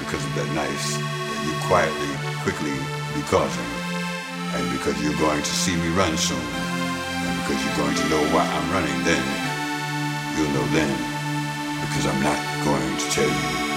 because of that knife that you quietly, quickly be causing. And because you're going to see me run soon. And because you're going to know why I'm running then. You'll know then. Because I'm not going to tell you.